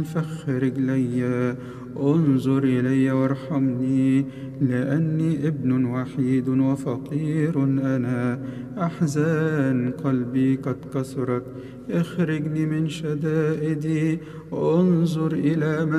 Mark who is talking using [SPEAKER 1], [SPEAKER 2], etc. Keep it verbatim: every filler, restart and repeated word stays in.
[SPEAKER 1] فخ رجلي، انظر إلي وارحمني، لأني ابن وحيد وفقير أنا. أحزان قلبي قد كثرت، اخرجني من شدائدي، انظر إلى